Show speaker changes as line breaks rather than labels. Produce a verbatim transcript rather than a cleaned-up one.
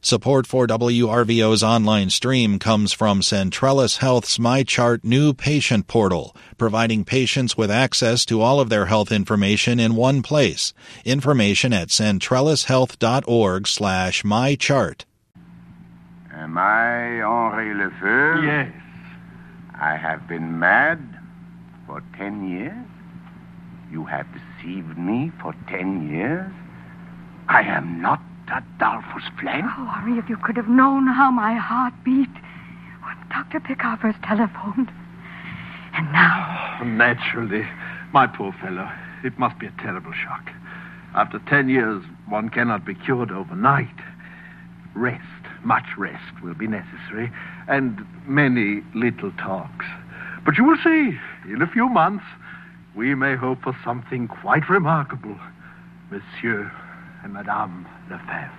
Support for W R V O's online stream comes from Centrellis Health's MyChart new patient portal, providing patients with access to all of their health information in one place. Information at centrellishealth.org slash mychart.
Am I Henri Lefeu?
Yes.
I have been mad for ten years. You have deceived me for ten years. I am not Adolphus Flem.
Oh, Henri, if you could have known how my heart beat when Doctor Pickard first telephoned. And now...
Oh, naturally. My poor fellow. It must be a terrible shock. After ten years, one cannot be cured overnight. Rest, much rest will be necessary, and many little talks. But you will see, in a few months, we may hope for something quite remarkable. Monsieur and Madame Lefebvre.